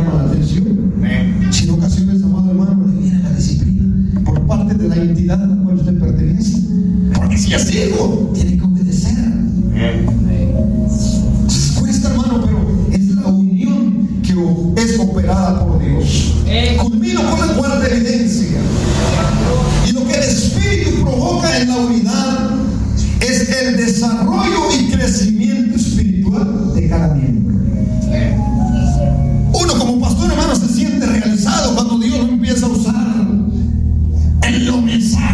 llama la atención. Si en ocasiones, amado hermano, le viene la disciplina por parte de la entidad a la cual usted pertenece. Porque si es hijo, tiene que obedecer. Cuesta, hermano, pero es la unión que es operada por Dios. Culmino con la cuarta evidencia. Y lo que el Espíritu provoca en la unidad es el desarrollo